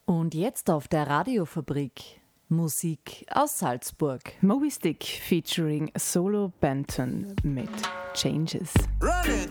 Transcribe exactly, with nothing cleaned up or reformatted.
Und jetzt auf der Radiofabrik Musik aus Salzburg. Moby Stick featuring Solo Benton mit Changes. Run it!